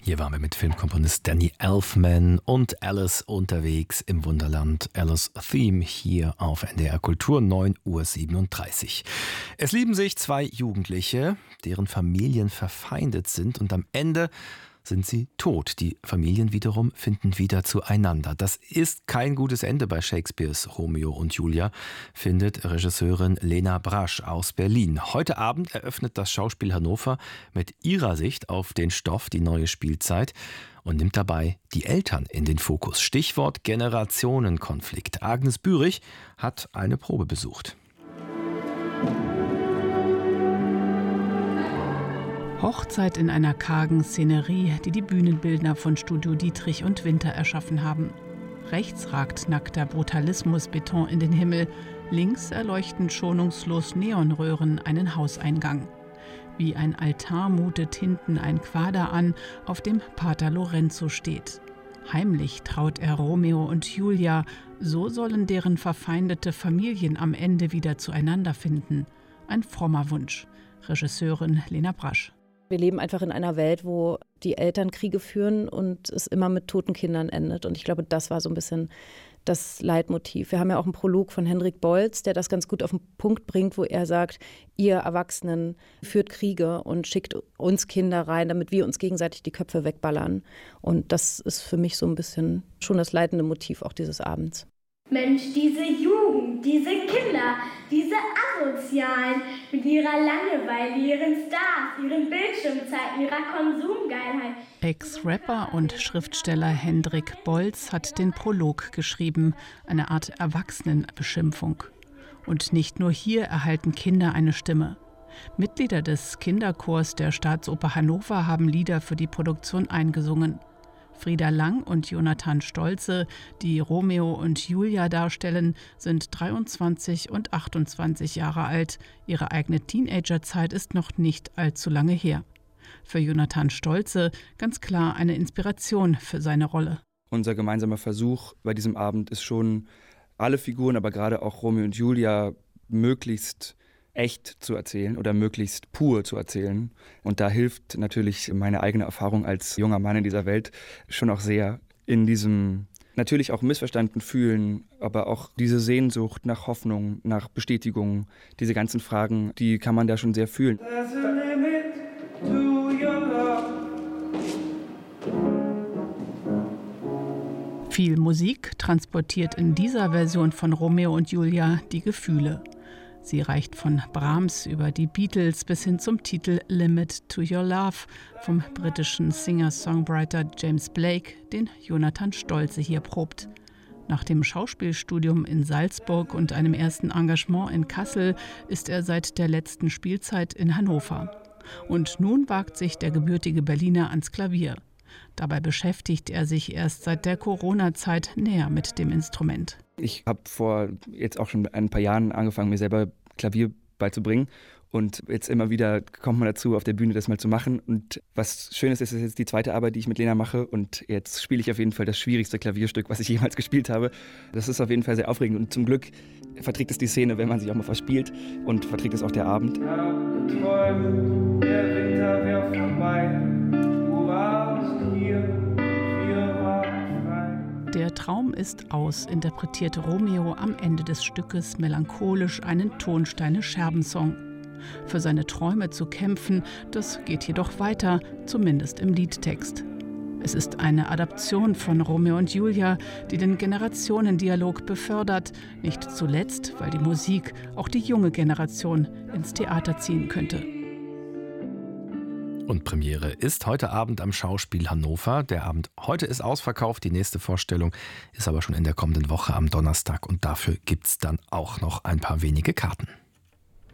Hier waren wir mit Filmkomponist Danny Elfman und Alice unterwegs im Wunderland. Alice Theme hier auf NDR Kultur, 9:37 Uhr. Es lieben sich zwei Jugendliche, deren Familien verfeindet sind, und am Ende sind sie tot. Die Familien wiederum finden wieder zueinander. Das ist kein gutes Ende bei Shakespeares Romeo und Julia, findet Regisseurin Lena Brasch aus Berlin. Heute Abend eröffnet das Schauspiel Hannover mit ihrer Sicht auf den Stoff die neue Spielzeit und nimmt dabei die Eltern in den Fokus. Stichwort Generationenkonflikt. Agnes Bürich hat eine Probe besucht. Hochzeit in einer kargen Szenerie, die die Bühnenbildner von Studio Dietrich und Winter erschaffen haben. Rechts ragt nackter Brutalismusbeton in den Himmel, links erleuchten schonungslos Neonröhren einen Hauseingang. Wie ein Altar mutet hinten ein Quader an, auf dem Pater Lorenzo steht. Heimlich traut er Romeo und Julia, so sollen deren verfeindete Familien am Ende wieder zueinander finden. Ein frommer Wunsch. Regisseurin Lena Brasch. Wir leben einfach in einer Welt, wo die Eltern Kriege führen und es immer mit toten Kindern endet. Und ich glaube, das war so ein bisschen das Leitmotiv. Wir haben ja auch einen Prolog von Hendrik Bolz, der das ganz gut auf den Punkt bringt, wo er sagt, ihr Erwachsenen führt Kriege und schickt uns Kinder rein, damit wir uns gegenseitig die Köpfe wegballern. Und das ist für mich so ein bisschen schon das leitende Motiv auch dieses Abends. Mensch, diese Jugend, diese Kinder, diese Asozialen mit ihrer Langeweile, ihren Stars, ihren Bildschirmzeiten, ihrer Konsumgeilheit. Ex-Rapper und Schriftsteller Hendrik Bolz hat den Prolog geschrieben, eine Art Erwachsenenbeschimpfung. Und nicht nur hier erhalten Kinder eine Stimme. Mitglieder des Kinderchors der Staatsoper Hannover haben Lieder für die Produktion eingesungen. Frieda Lang und Jonathan Stolze, die Romeo und Julia darstellen, sind 23 und 28 Jahre alt. Ihre eigene Teenagerzeit ist noch nicht allzu lange her. Für Jonathan Stolze ganz klar eine Inspiration für seine Rolle. Unser gemeinsamer Versuch bei diesem Abend ist schon, alle Figuren, aber gerade auch Romeo und Julia, möglichst echt zu erzählen oder möglichst pur zu erzählen. Und da hilft natürlich meine eigene Erfahrung als junger Mann in dieser Welt schon auch sehr in diesem natürlich auch missverstanden Fühlen, aber auch diese Sehnsucht nach Hoffnung, nach Bestätigung, diese ganzen Fragen, die kann man da schon sehr fühlen. Viel Musik transportiert in dieser Version von Romeo und Julia die Gefühle. Sie reicht von Brahms über die Beatles bis hin zum Titel Limit to Your Love vom britischen Singer-Songwriter James Blake, den Jonathan Stolze hier probt. Nach dem Schauspielstudium in Salzburg und einem ersten Engagement in Kassel ist er seit der letzten Spielzeit in Hannover. Und nun wagt sich der gebürtige Berliner ans Klavier. Dabei beschäftigt er sich erst seit der Corona-Zeit näher mit dem Instrument. Ich habe vor jetzt auch schon ein paar Jahren angefangen, mir selber Klavier beizubringen. Und jetzt immer wieder kommt man dazu, auf der Bühne das mal zu machen. Und was schön ist, ist jetzt die zweite Arbeit, die ich mit Lena mache. Und jetzt spiele ich auf jeden Fall das schwierigste Klavierstück, was ich jemals gespielt habe. Das ist auf jeden Fall sehr aufregend. Und zum Glück verträgt es die Szene, wenn man sich auch mal verspielt. Und verträgt es auch der Abend. Ich hab geträumt, der Winter wär vorbei. Wo warst du hier? Wir waren frei. Der Traum ist aus, interpretiert Romeo am Ende des Stückes melancholisch einen Tonsteine-Scherben-Song. Für seine Träume zu kämpfen, das geht jedoch weiter, zumindest im Liedtext. Es ist eine Adaption von Romeo und Julia, die den Generationendialog befördert, nicht zuletzt, weil die Musik auch die junge Generation ins Theater ziehen könnte. Und Premiere ist heute Abend am Schauspiel Hannover. Der Abend heute ist ausverkauft, die nächste Vorstellung ist aber schon in der kommenden Woche am Donnerstag und dafür gibt's dann auch noch ein paar wenige Karten.